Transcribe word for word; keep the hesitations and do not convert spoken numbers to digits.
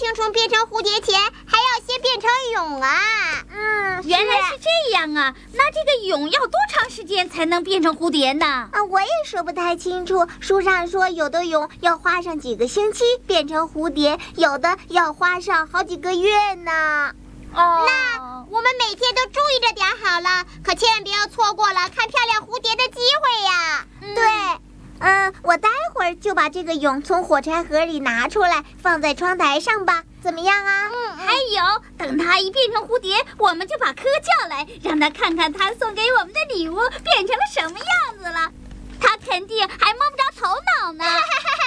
青虫变成蝴蝶前，还要先变成蛹啊。 嗯，原来是这样啊。那这个蛹要多长时间才能变成蝴蝶呢？ 啊，我也说不太清楚。书上说有的蛹要花上几个星期变成蝴蝶，有的要花上好几个月呢。 哦， 那我们每天都注意着点好了，可千万不要错过了看漂亮蝴蝶的机会呀。嗯、对。嗯，我待会儿就把这个蛹从火柴盒里拿出来，放在窗台上吧，怎么样啊？ 嗯，还有，等它一变成蝴蝶，我们就把柯叫来，让他看看他送给我们的礼物变成了什么样子了。他肯定还摸不着头脑呢。